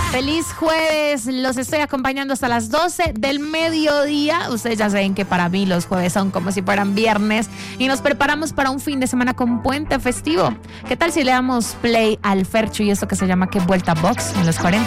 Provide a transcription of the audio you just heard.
Feliz jueves, los estoy acompañando hasta las 12 del mediodía. Ustedes ya saben que para mí los jueves son como si fueran viernes y nos preparamos para un fin de semana con puente festivo. ¿Qué tal si le damos play al Fercho y esto que se llama que Vuelta Box en los 40?